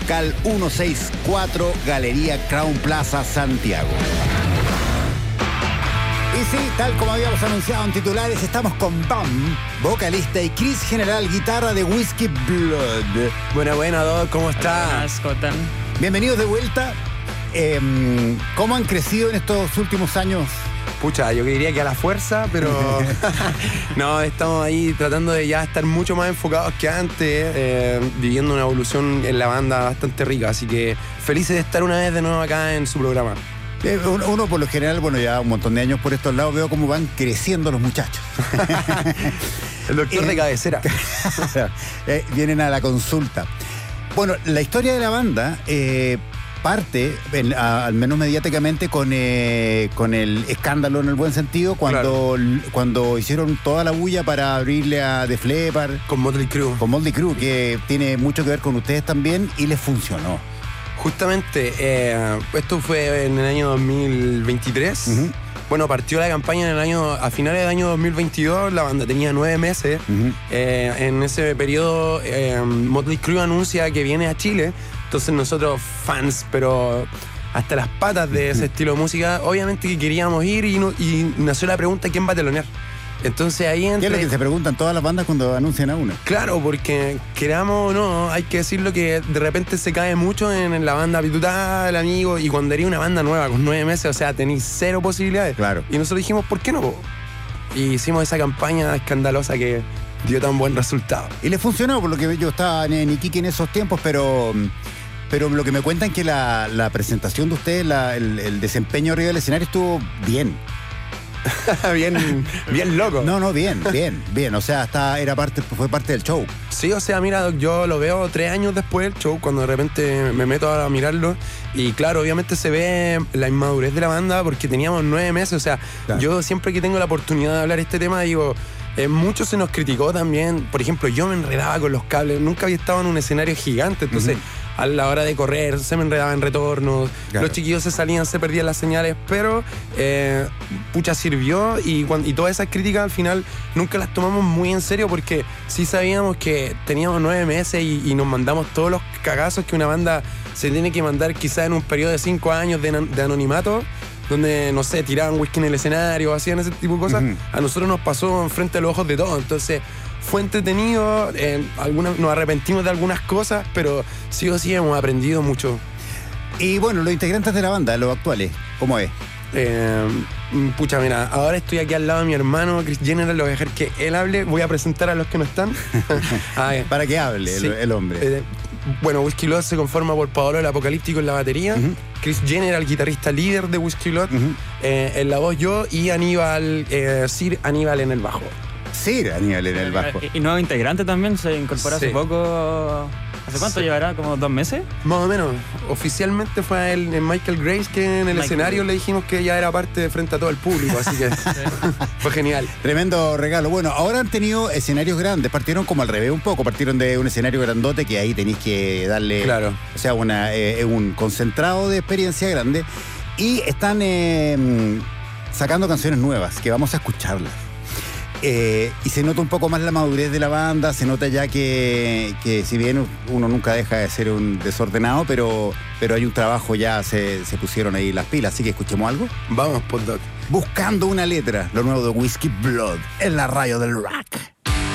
local 164, Galería Crown Plaza, Santiago. Y sí, tal como habíamos anunciado en titulares, estamos con Bam, vocalista, y Chris General, guitarra de Whiskey Blood. Buena, Doc, ¿cómo estás? Buenas, ¿cómo están? Bienvenidos de vuelta. ¿Cómo han crecido en estos últimos años? Pucha, yo diría que a la fuerza, pero no, estamos ahí tratando de ya estar mucho más enfocados que antes, viviendo una evolución en la banda bastante rica, así que felices de estar una vez de nuevo acá en su programa. Uno por lo general, bueno, ya un montón de años por estos lados, veo cómo van creciendo los muchachos. El doctor de cabecera. Vienen a la consulta. Bueno, la historia de la banda parte, al menos mediáticamente, con el escándalo en el buen sentido, cuando hicieron toda la bulla para abrirle a Def Leppard. Con Motley Crue. Con Motley Crue, que tiene mucho que ver con ustedes también, y les funcionó. Justamente, esto fue en el año 2023. Uh-huh. Bueno, partió la campaña a finales del año 2022, la banda tenía 9 meses. Uh-huh. En ese periodo, Motley Crue anuncia que viene a Chile. Entonces nosotros, fans, pero hasta las patas de ese estilo de música, obviamente que queríamos ir y nació la pregunta: ¿quién va a telonear? Entonces ahí ¿Qué es lo que se preguntan todas las bandas cuando anuncian a una? Claro, porque queramos o no, hay que decirlo que de repente se cae mucho en la banda habitual, amigo, y cuando eres una banda nueva con 9 meses, o sea, tenéis 0 posibilidades. Claro. Y nosotros dijimos, ¿por qué no? Y hicimos esa campaña escandalosa que dio tan buen resultado. Y le funcionó, por lo que yo estaba en Iquique en esos tiempos, pero lo que me cuentan es que la presentación de ustedes, el desempeño arriba del escenario estuvo bien. bien loco. No, bien. O sea, fue parte del show. Sí, o sea, mira, yo lo veo 3 años después del show, cuando de repente me meto a mirarlo. Y claro, obviamente se ve la inmadurez de la banda porque teníamos 9 meses. O sea, claro. Yo siempre que tengo la oportunidad de hablar este tema, digo, mucho se nos criticó también. Por ejemplo, yo me enredaba con los cables. Nunca había estado en un escenario gigante. Entonces, a la hora de correr, se me enredaba en retornos. Claro. Los chiquillos se salían, se perdían las señales. Pero, pucha, sirvió. Y todas esas críticas al final nunca las tomamos muy en serio, porque sí sabíamos que teníamos 9 meses y nos mandamos todos los cagazos que una banda se tiene que mandar quizás en un periodo de 5 años de anonimato, donde, no sé, tiraban whisky en el escenario, hacían ese tipo de cosas. A nosotros nos pasó enfrente de los ojos de todos. Entonces fue entretenido, nos arrepentimos de algunas cosas, pero sí o sí hemos aprendido mucho. Y bueno, los integrantes de la banda, los actuales, ¿cómo es? Pucha, mira, ahora estoy aquí al lado de mi hermano Chris General, lo voy a dejar que él hable. Voy a presentar a los que no están. Para que hable, sí. el hombre. Bueno, Whiskey Blood se conforma por Paolo el Apocalíptico en la batería, Chris General, guitarrista líder de Whiskey Blood, en la voz yo, y Sir Aníbal en el bajo. Sir Aníbal en el bajo. Y nuevo integrante también, se incorporó hace poco. ¿Hace cuánto llevará? ¿Como 2 meses? Más o menos. Oficialmente fue el Michael Grace, que en el escenario le dijimos que ya era parte de frente a todo el público, así que fue genial. Tremendo regalo. Bueno, ahora han tenido escenarios grandes, partieron como al revés un poco, partieron de un escenario grandote que ahí tenéis que darle, claro. O sea, un concentrado de experiencia grande, y están sacando canciones nuevas que vamos a escucharlas. Y se nota un poco más la madurez de la banda, se nota ya que si bien uno nunca deja de ser un desordenado, pero hay un trabajo, ya se pusieron ahí las pilas, así que escuchemos algo. Vamos, Pod Doc. Buscando una letra, lo nuevo de Whiskey Blood en la radio del rock.